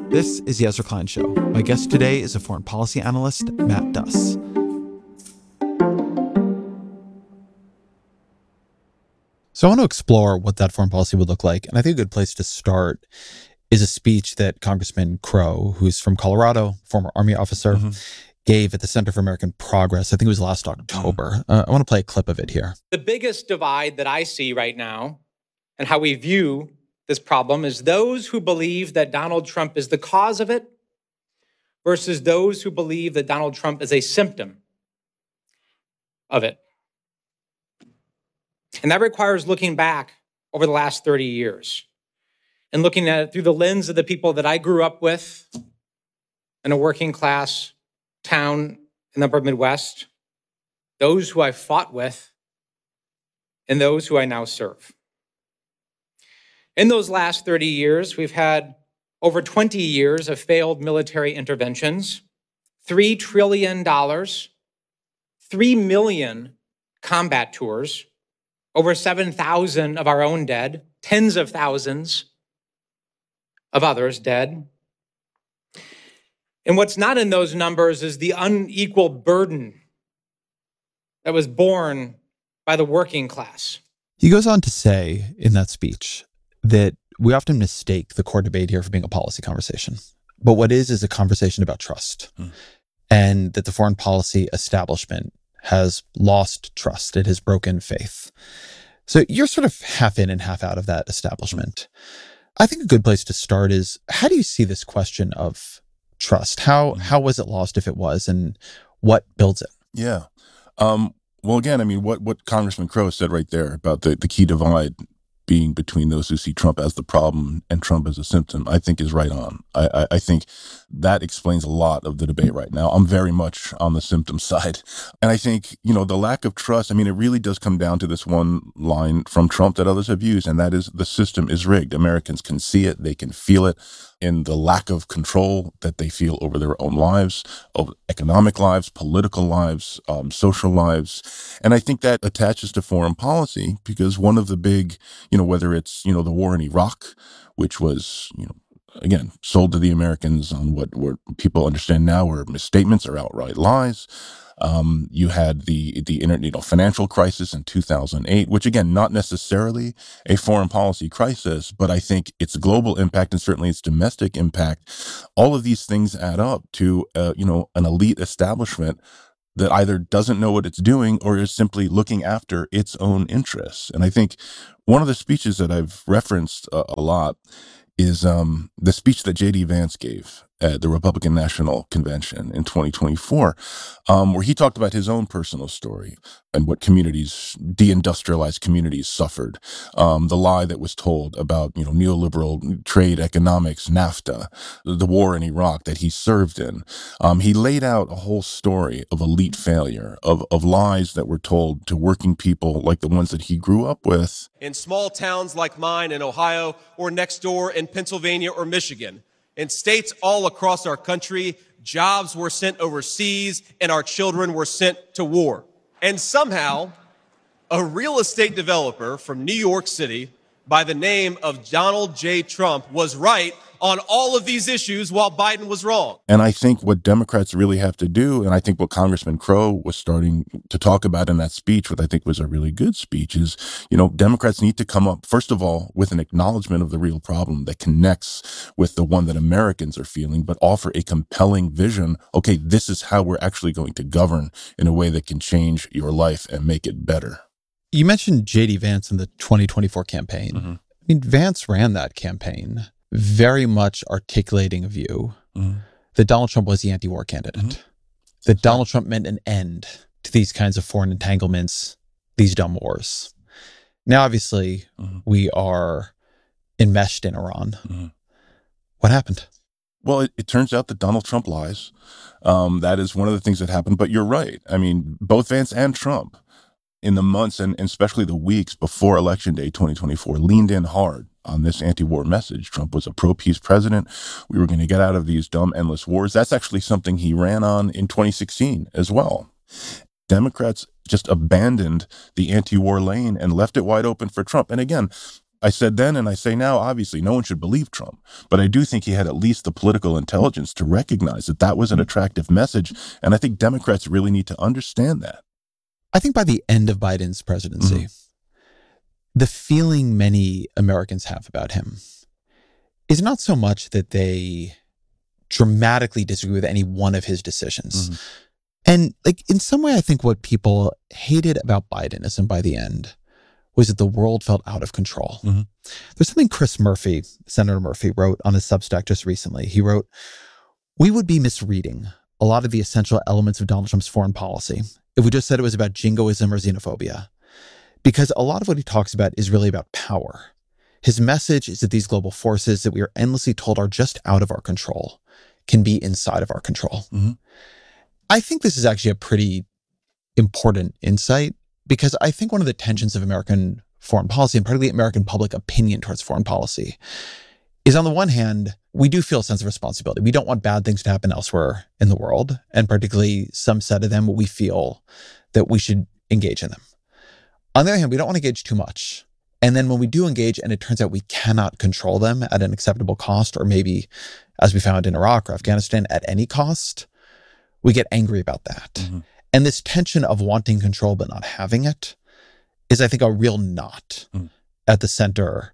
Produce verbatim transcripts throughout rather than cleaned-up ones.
This is the Ezra Klein Show. My guest today is a foreign policy analyst, Matt Duss. So I want to explore what that foreign policy would look like. And I think a good place to start is a speech that Congressman Crow, who's from Colorado, former Army officer, mm-hmm. gave at the Center for American Progress. I think it was last October. Uh, I want to play a clip of it here. The biggest divide that I see right now and how we view this problem is those who believe that Donald Trump is the cause of it versus those who believe that Donald Trump is a symptom of it. And that requires looking back over the last thirty years and looking at it through the lens of the people that I grew up with in a working class town in the upper Midwest, those who I fought with, and those who I now serve. In those last thirty years, we've had over twenty years of failed military interventions, three trillion dollars, three million combat tours, over seven thousand of our own dead, tens of thousands of others dead. And what's not in those numbers is the unequal burden that was borne by the working class. He goes on to say in that speech that we often mistake the core debate here for being a policy conversation. But what is is a conversation about trust. Hmm. And that the foreign policy establishment has lost trust. It has broken faith. So you're sort of half in and half out of that establishment. I think a good place to start is, how do you see this question of trust? How how was it lost, if it was, and what builds it? Yeah. Um, well, again, I mean, what, what Congressman Crow said right there about the, the key divide being between those who see Trump as the problem and Trump as a symptom, I think is right on. I, I, I think that explains a lot of the debate right now. I'm very much on the symptom side. And I think, you know, the lack of trust, I mean, it really does come down to this one line from Trump that others have used, and that is the system is rigged. Americans can see it, they can feel it in the lack of control that they feel over their own lives, over economic lives, political lives, um, social lives. And I think that attaches to foreign policy, because one of the big, you know, whether it's, you know, the war in Iraq, which was, you know, again, sold to the Americans on what, what people understand now were misstatements or outright lies. Um, you had the the internet, you know, financial crisis in two thousand eight, which, again, not necessarily a foreign policy crisis, but I think its global impact and certainly its domestic impact, all of these things add up to, uh, you know, an elite establishment that either doesn't know what it's doing or is simply looking after its own interests. And I think one of the speeches that I've referenced a, a lot is um, the speech that J D Vance gave at the Republican National Convention in twenty twenty-four, um, where he talked about his own personal story and what communities, deindustrialized communities, suffered. Um, the lie that was told about, you know, neoliberal trade economics, NAFTA, the war in Iraq that he served in. Um, he laid out a whole story of elite failure, of, of lies that were told to working people like the ones that he grew up with. In small towns like mine in Ohio, or next door in Pennsylvania or Michigan, in states all across our country, jobs were sent overseas and our children were sent to war. And somehow, a real estate developer from New York City by the name of Donald J. Trump was right on all of these issues while Biden was wrong. And I think what Democrats really have to do, and I think what Congressman Crow was starting to talk about in that speech, what I think was a really good speech, is, you know, Democrats need to come up, first of all, with an acknowledgement of the real problem that connects with the one that Americans are feeling, but offer a compelling vision. Okay, this is how we're actually going to govern in a way that can change your life and make it better. You mentioned J D Vance in the twenty twenty-four campaign. Mm-hmm. I mean, Vance ran that campaign very much articulating a view mm-hmm. that Donald Trump was the anti-war candidate, mm-hmm. that Donald Trump meant an end to these kinds of foreign entanglements, these dumb wars. Now, obviously, mm-hmm. we are enmeshed in Iran. Mm-hmm. What happened? Well, it, it turns out that Donald Trump lies. Um, that is one of the things that happened. But you're right. I mean, both Vance and Trump, in the months and, and especially the weeks before Election Day twenty twenty-four, leaned in hard on this anti-war message. Trump was a pro-peace president. We were going to get out of these dumb, endless wars. That's actually something he ran on in twenty sixteen as well. Democrats just abandoned the anti-war lane and left it wide open for Trump. And again, I said then and I say now, obviously, no one should believe Trump. But I do think he had at least the political intelligence to recognize that that was an attractive message. And I think Democrats really need to understand that. I think by the end of Biden's presidency, mm-hmm. the feeling many Americans have about him is not so much that they dramatically disagree with any one of his decisions. Mm-hmm. And like in some way, I think what people hated about Bidenism by the end was that the world felt out of control. Mm-hmm. There's something Chris Murphy, Senator Murphy, wrote on his Substack just recently. He wrote, "We would be misreading a lot of the essential elements of Donald Trump's foreign policy if we just said it was about jingoism or xenophobia, because a lot of what he talks about is really about power. His message is that these global forces that we are endlessly told are just out of our control can be inside of our control." Mm-hmm. I think this is actually a pretty important insight, because I think one of the tensions of American foreign policy, and particularly American public opinion towards foreign policy, is on the one hand, we do feel a sense of responsibility. We don't want bad things to happen elsewhere in the world, and particularly some set of them, we feel that we should engage in them. On the other hand, we don't want to engage too much. And then when we do engage and it turns out we cannot control them at an acceptable cost, or maybe, as we found in Iraq or Afghanistan, at any cost, we get angry about that. Mm-hmm. And this tension of wanting control but not having it is, I think, a real knot mm. at the center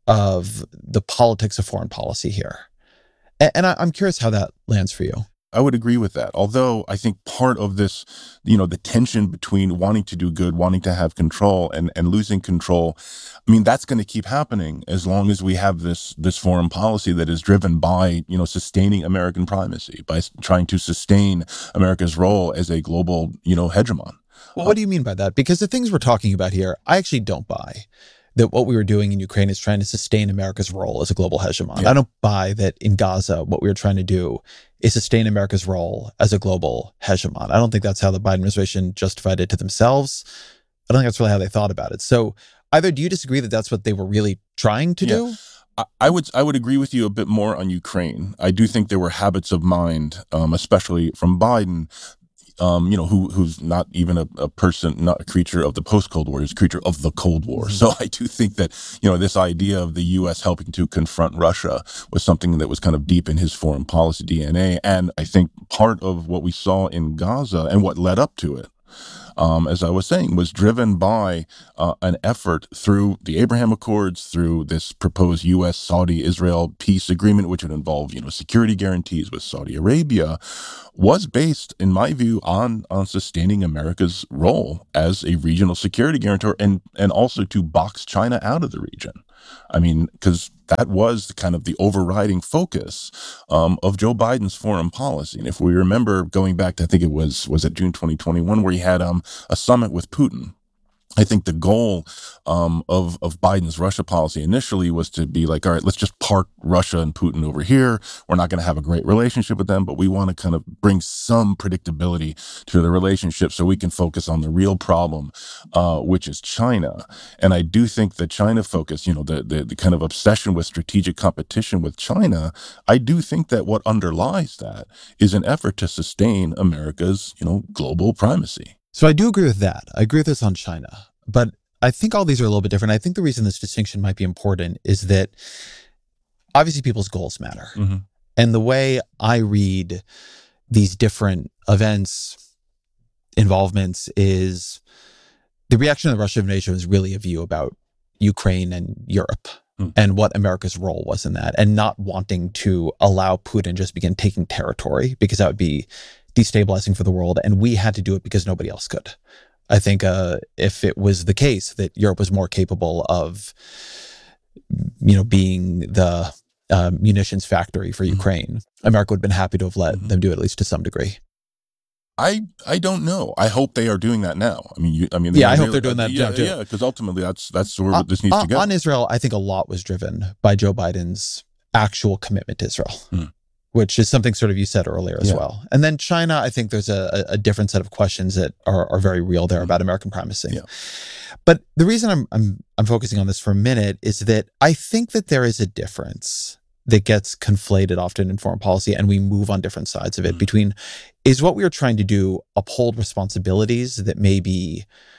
of the politics of foreign policy here. And, and I, I'm curious how that lands for you. I would agree with that. Although I think part of this, you know, the tension between wanting to do good, wanting to have control, and, and losing control, I mean, that's going to keep happening as long as we have this this foreign policy that is driven by, you know, sustaining American primacy, by trying to sustain America's role as a global, you know, hegemon. Well, what do you mean by that? Because the things we're talking about here, I actually don't buy that what we were doing in Ukraine is trying to sustain America's role as a global hegemon. Yeah. I don't buy that in Gaza, what we were trying to do is sustain America's role as a global hegemon. I don't think that's how the Biden administration justified it to themselves. I don't think that's really how they thought about it. So either do you disagree that that's what they were really trying to yeah. do? I would I would agree with you a bit more on Ukraine. I do think there were habits of mind, um, especially from Biden, Um, you know, who who's not even a, a person, not a creature of the post-Cold War, he's a creature of the Cold War. Mm-hmm. So I do think that, you know, this idea of the U S helping to confront Russia was something that was kind of deep in his foreign policy D N A. And I think part of what we saw in Gaza and what led up to it, Um, as I was saying, was driven by uh, an effort through the Abraham Accords, through this proposed U S Saudi Israel peace agreement, which would involve, you know, security guarantees with Saudi Arabia, was based, in my view, on on sustaining America's role as a regional security guarantor, and and also to box China out of the region. I mean, because that was kind of the overriding focus um, of Joe Biden's foreign policy. And if we remember going back to, I think it was, was it June twenty twenty-one, where he had um, a summit with Putin. I think the goal um, of, of Biden's Russia policy initially was to be like, all right, let's just park Russia and Putin over here. We're not going to have a great relationship with them, but we want to kind of bring some predictability to the relationship so we can focus on the real problem, uh, which is China. And I do think the China focus, you know, the, the, the kind of obsession with strategic competition with China, I do think that what underlies that is an effort to sustain America's, you know, global primacy. So I do agree with that. I agree with this on China, but I think all these are a little bit different. I think the reason this distinction might be important is that obviously people's goals matter. Mm-hmm. And the way I read these different events, involvements, is the reaction of the Russian invasion was really a view about Ukraine and Europe mm. and what America's role was in that, and not wanting to allow Putin just begin taking territory, because that would be destabilizing for the world, and we had to do it because nobody else could. I think uh, if it was the case that Europe was more capable of, you know, being the uh, munitions factory for mm-hmm. Ukraine, America would have been happy to have let mm-hmm. them do it, at least to some degree. I I don't know. I hope they are doing that now. I mean, you, I mean, yeah, I really, hope they're doing that yeah, now too. Yeah, because ultimately that's that's where uh, this needs uh, to go. On Israel, I think a lot was driven by Joe Biden's actual commitment to Israel. Mm. Which is something sort of you said earlier as yeah. well. And then China, I think there's a, a different set of questions that are, are very real there mm-hmm. about American primacy. Yeah. But the reason I'm, I'm I'm focusing on this for a minute is that I think that there is a difference that gets conflated often in foreign policy, and we move on different sides of it, mm-hmm. between, is what we are trying to do uphold responsibilities that maybe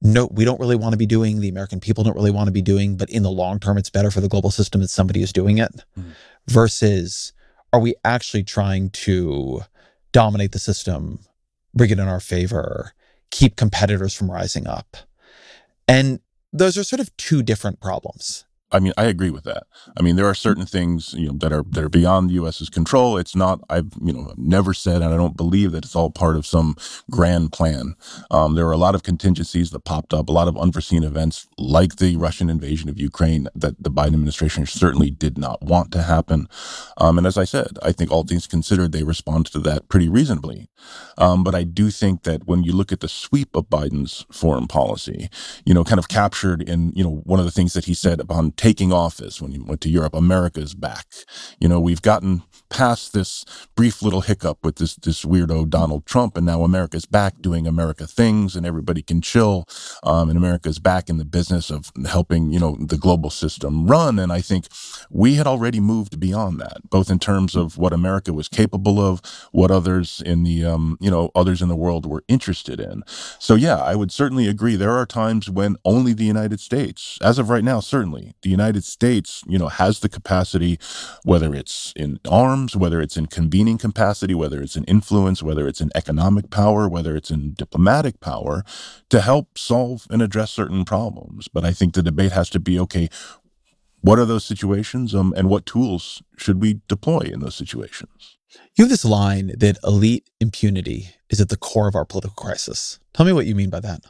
no, we don't really want to be doing, the American people don't really want to be doing, but in the long term, it's better for the global system that somebody is doing it, mm-hmm. versus are we actually trying to dominate the system, bring it in our favor, keep competitors from rising up? And those are sort of two different problems. I mean, I agree with that. I mean, there are certain things, you know, that are that are beyond the U S's control. It's not, I've, you know, never said, and I don't believe that it's all part of some grand plan. Um, there were a lot of contingencies that popped up, a lot of unforeseen events like the Russian invasion of Ukraine that the Biden administration certainly did not want to happen. Um, and as I said, I think all things considered, they responded to that pretty reasonably. Um, but I do think that when you look at the sweep of Biden's foreign policy, you know, kind of captured in, you know, one of the things that he said upon taking office when he went to Europe, America's back. You know, we've gotten past this brief little hiccup with this this weirdo Donald Trump, and now America's back doing America things, and everybody can chill. Um, and America's back in the business of helping, you know, the global system run. And I think we had already moved beyond that, both in terms of what America was capable of, what others in the, um, you know, others in the world were interested in. So yeah, I would certainly agree. There are times when only the United States, as of right now, certainly the United States, you know, has the capacity, whether it's in arms, whether it's in convening capacity, whether it's in influence, whether it's in economic power, whether it's in diplomatic power, to help solve and address certain problems. But I think the debate has to be, okay, what are those situations, um, and what tools should we deploy in those situations? You have this line that elite impunity is at the core of our political crisis. Tell me what you mean by that.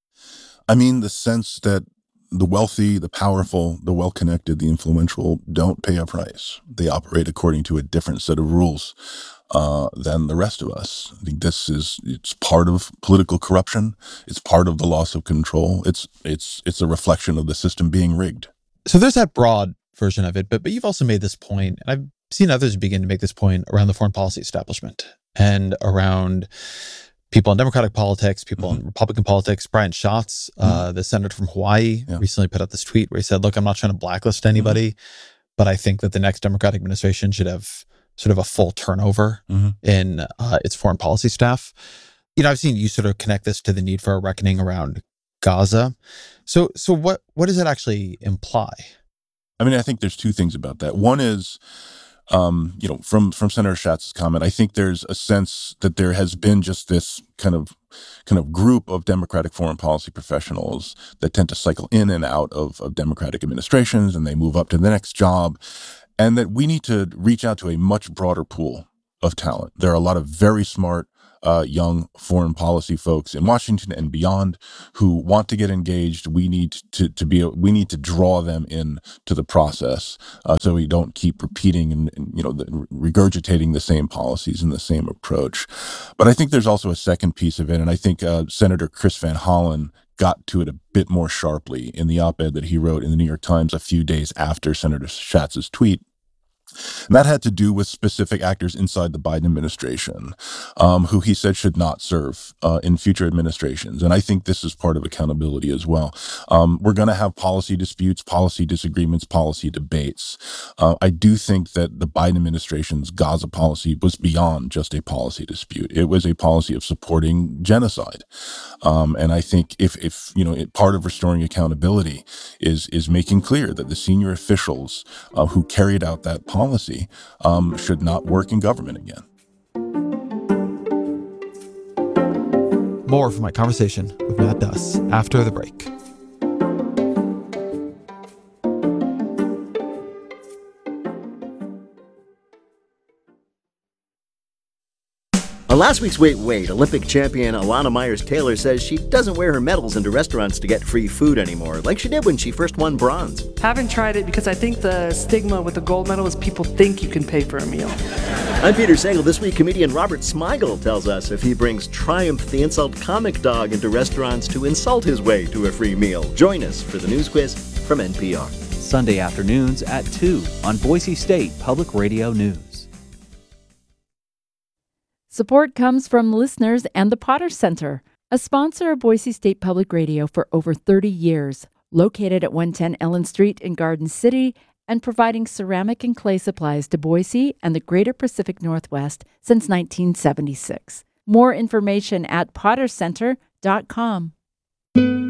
I mean the sense that the wealthy, the powerful, the well-connected, the influential don't pay a price. They operate according to a different set of rules uh, than the rest of us. I think this is, it's part of political corruption. It's part of the loss of control. It's it's it's a reflection of the system being rigged. So there's that broad version of it, but but you've also made this point, and I've seen others begin to make this point around the foreign policy establishment and around people in Democratic politics, people mm-hmm. in Republican politics. Brian Schatz, mm-hmm. uh, the senator from Hawaii, yeah. recently put out this tweet where he said, look, I'm not trying to blacklist anybody, mm-hmm. but I think that the next Democratic administration should have sort of a full turnover mm-hmm. in uh, its foreign policy staff. You know, I've seen you sort of connect this to the need for a reckoning around Gaza. So, so what, what does it actually imply? I mean, I think there's two things about that. One is, Um, you know, from from Senator Schatz's comment, I think there's a sense that there has been just this kind of kind of group of Democratic foreign policy professionals that tend to cycle in and out of, of Democratic administrations, and they move up to the next job, and that we need to reach out to a much broader pool of talent. There are a lot of very smart Uh, young foreign policy folks in Washington and beyond who want to get engaged. We need to to be we need to draw them in to the process uh, so we don't keep repeating and, and you know the, regurgitating the same policies and the same approach. But I think there's also a second piece of it, and I think uh, Senator Chris Van Hollen got to it a bit more sharply in the op-ed that he wrote in the New York Times a few days after Senator Schatz's tweet. And that had to do with specific actors inside the Biden administration um, who he said should not serve uh, in future administrations. And I think this is part of accountability as well. Um, we're going to have policy disputes, policy disagreements, policy debates. Uh, I do think that the Biden administration's Gaza policy was beyond just a policy dispute. It was a policy of supporting genocide. Um, and I think if, if you know, it, part of restoring accountability is, is making clear that the senior officials uh, who carried out that policy policy um, should not work in government again. More from my conversation with Matt Duss after the break. On last week's Wait Wait, Olympic champion Alana Myers-Taylor says she doesn't wear her medals into restaurants to get free food anymore, like she did when she first won bronze. Haven't tried it because I think the stigma with the gold medal is people think you can pay for a meal. I'm Peter Sagal. This week, comedian Robert Smigel tells us if he brings Triumph the Insult Comic Dog into restaurants to insult his way to a free meal. Join us for the news quiz from N P R. Sunday afternoons at two on Boise State Public Radio News. Support comes from listeners and the Potter Center, a sponsor of Boise State Public Radio for over thirty years, located at one ten Ellen Street in Garden City and providing ceramic and clay supplies to Boise and the greater Pacific Northwest since nineteen seventy-six. More information at potter center dot com.